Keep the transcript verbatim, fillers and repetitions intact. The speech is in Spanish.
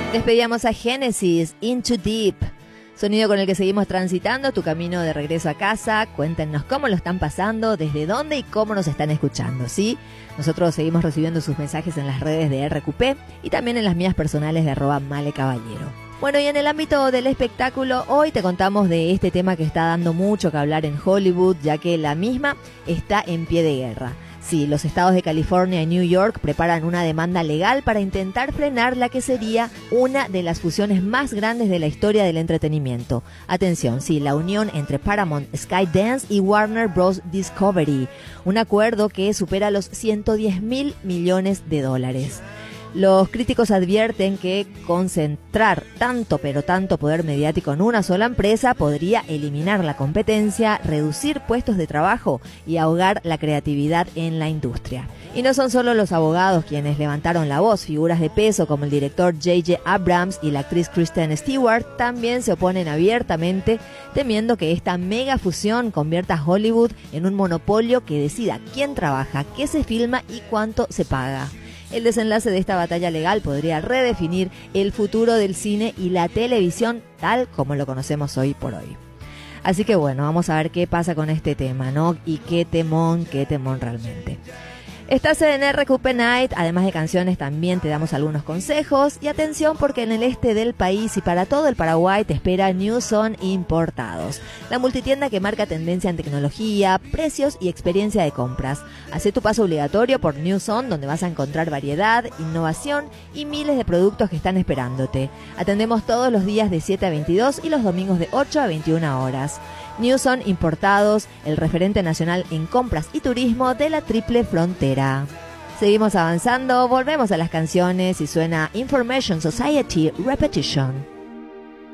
Despedíamos a Genesis, Into Deep, sonido con el que seguimos transitando tu camino de regreso a casa. Cuéntenos cómo lo están pasando, desde dónde y cómo nos están escuchando, ¿sí? Nosotros seguimos recibiendo sus mensajes en las redes de R Q P y también en las mías personales de arroba Male Caballero. Bueno, y en el ámbito del espectáculo, hoy te contamos de este tema que está dando mucho que hablar en Hollywood, ya que la misma está en pie de guerra. Sí, los estados de California y New York preparan una demanda legal para intentar frenar la que sería una de las fusiones más grandes de la historia del entretenimiento. Atención, sí, la unión entre Paramount Skydance y Warner Bros. Discovery. Un acuerdo que supera los ciento diez mil millones de dólares. Los críticos advierten que concentrar tanto pero tanto poder mediático en una sola empresa podría eliminar la competencia, reducir puestos de trabajo y ahogar la creatividad en la industria. Y no son solo los abogados quienes levantaron la voz, figuras de peso como el director J J Abrams y la actriz Kristen Stewart también se oponen abiertamente, temiendo que esta mega fusión convierta a Hollywood en un monopolio que decida quién trabaja, qué se filma y cuánto se paga. El desenlace de esta batalla legal podría redefinir el futuro del cine y la televisión tal como lo conocemos hoy por hoy. Así que bueno, vamos a ver qué pasa con este tema, ¿no? Y qué temón, qué temón realmente. Estás en R Q P Night, además de canciones también te damos algunos consejos y atención porque en el este del país y para todo el Paraguay te espera New Zone Importados, la multitienda que marca tendencia en tecnología, precios y experiencia de compras. Hacé tu paso obligatorio por New Zone, donde vas a encontrar variedad, innovación y miles de productos que están esperándote. Atendemos todos los días de siete a veintidós y los domingos de ocho a veintiuna horas. New Zone Importados, el referente nacional en compras y turismo de la Triple Frontera. Seguimos avanzando, volvemos a las canciones y suena Information Society Repetition.